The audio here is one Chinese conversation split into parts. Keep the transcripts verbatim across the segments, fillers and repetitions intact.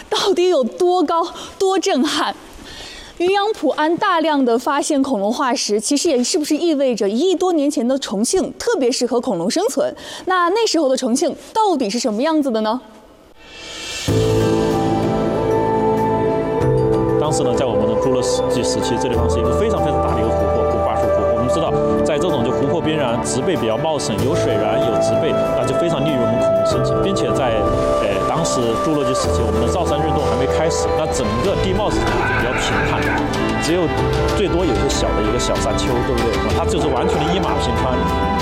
到底有多高、多震撼？云阳普安大量的发现恐龙化石，其实也是不是意味着一亿多年前的重庆特别适合恐龙生存？那那时候的重庆到底是什么样子的呢？ 当时呢，在我们的侏罗纪时期，这地方是一个非常非常大的一个湖泊，古巴蜀湖。我们知道，在这种就湖泊边缘，植被比较茂盛，有水源，有植被，那就非常利于我们恐龙生存，并且在呃当时侏罗纪时期，我们的造山运动还没开始，那整个地貌是就比较平坦，只有最多有些小的一个小山丘，对不对？它就是完全的一马平川。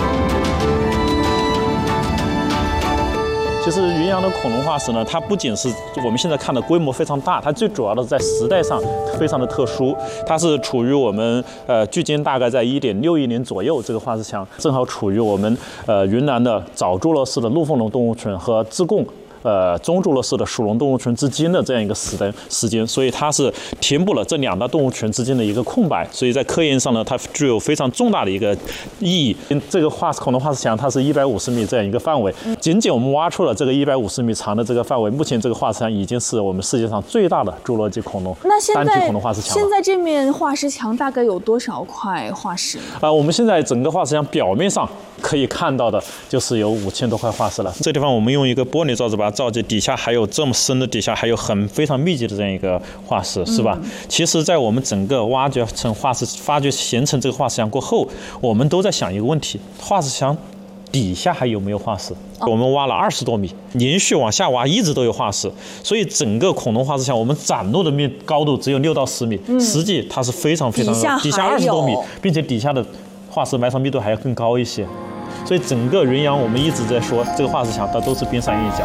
其实云阳的恐龙化石呢，它不仅是我们现在看的规模非常大，它最主要的在时代上非常的特殊，它是处于我们呃距今大概在一点六亿年左右，这个化石墙正好处于我们呃云南的早侏罗世的陆凤龙动物群和自贡呃中侏罗世的属龙动物群之间的这样一个时代时间，所以它是填补了这两大动物群之间的一个空白，所以在科研上呢，它具有非常重大的一个意义。这个化石恐龙化石墙它是一百五十米这样一个范围，仅仅我们挖出了这个一百五十米长的这个范围，目前这个化石墙已经是我们世界上最大的侏罗纪恐龙单体恐龙化石墙了。 现在这面化石墙大概有多少块化石？ 啊、呃，我们现在整个化石墙表面上可以看到的就是有五千多块化石了。这地方我们用一个玻璃罩子把它罩起，底下还有这么深的，底下还有很非常密集的这样一个化石，是吧？嗯、其实，在我们整个挖掘成化石、发掘形成这个化石墙过后，我们都在想一个问题：化石墙底下还有没有化石？哦、我们挖了二十多米，连续往下挖，一直都有化石。所以整个恐龙化石墙，我们展露的面高度只有六到十米，嗯、实际它是非常非常的，底下二十多米，并且底下的化石埋藏密度还要更高一些。所以整个云阳，我们一直在说，这个化石墙它都是冰山一角。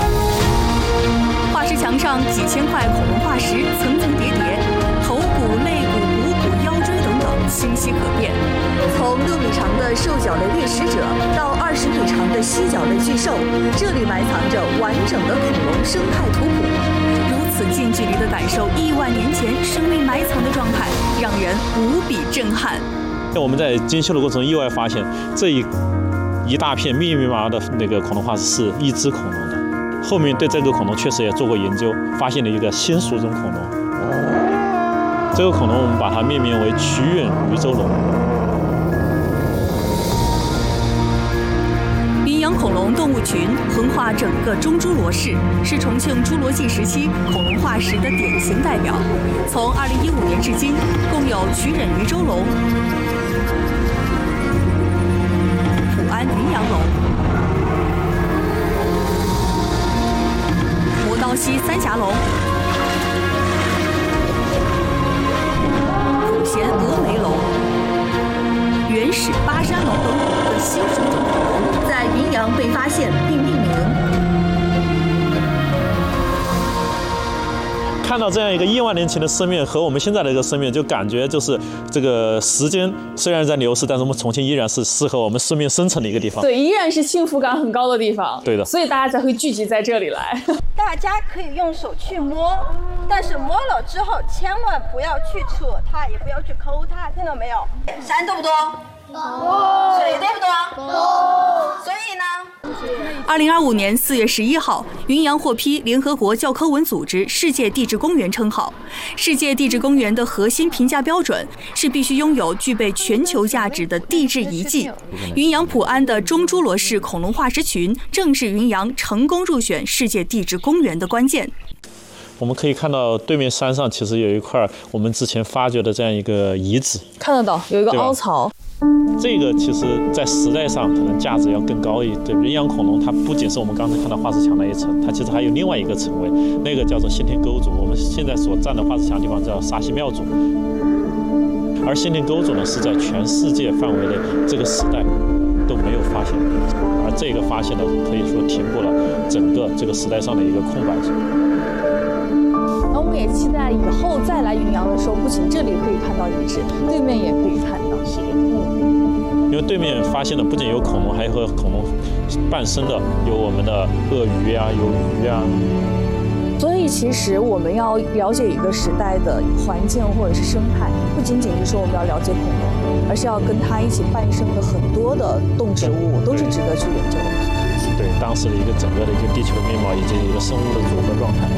化石墙上几千块恐龙化石层层叠叠，头骨、肋骨、股骨、腰椎等等清晰可辨。从六米长的兽脚类猎食者到二十米长的犀角类巨兽，这里埋藏着完整的恐龙生态图谱。如此近距离的感受亿万年前生命埋藏的状态，让人无比震撼。 我们在精修的过程中意外发现，这一一大片密密麻麻的那个恐龙化石是一只恐龙的。后面对这个恐龙确实也做过研究，发现了一个新属种恐龙。这个恐龙我们把它命名为曲远鱼洲龙。 云阳恐龙动物群横跨整个中侏罗世，是重庆侏罗纪时期恐龙化石的典型代表。从二零一五年至今，共有曲远鱼洲龙、普安云阳龙、磨刀溪三峡龙、普贤峨眉龙、原始巴山龙等五个新属种恐龙在云阳被发现并命名。 看到这样一个亿万年前的生命和我们现在的一个生命，就感觉就是这个时间虽然在流逝，但是我们重庆依然是适合我们生命生存的一个地方。 对，依然是幸福感很高的地方。 对的， 所以大家才会聚集在这里来。 大家可以用手去摸，但是摸了之后千万不要去扯它，也不要去抠它，听到没有？山多不多？多。水多不多？多。所以呢， 二零二五年四月十一号，云阳获批联合国教科文组织世界地质公园称号。世界地质公园的核心评价标准是必须拥有具备全球价值的地质遗迹。云阳普安的中侏罗世恐龙化石群正是云阳成功入选世界地质公园的关键。 我们可以看到对面山上其实有一块我们之前发掘的这样一个遗址， 看得到有一个凹槽。 这个其实在时代上可能价值要更高一点。云阳恐龙它不仅是我们刚才看到化石墙那一层，它其实还有另外一个层位，那个叫做先天沟组。我们现在所站的化石墙地方叫沙溪庙组，而先天沟组呢是在全世界范围内这个时代都没有发现的，而这个发现呢可以说填补了整个这个时代上的一个空白处。 那我们也期待以后再来云阳的时候，不仅这里可以看到遗址，对面也可以看到。 是的，嗯，因为对面发现的不仅有恐龙，还有和恐龙伴生的有我们的鳄鱼啊，有鱼啊。 所以其实我们要了解一个时代的环境或者是生态，不仅仅是说我们要了解恐龙，而是要跟它一起伴生的很多的动植物都是值得去研究的。 对当时的一个整个的一个地球的面貌以及一个生物的组合状态。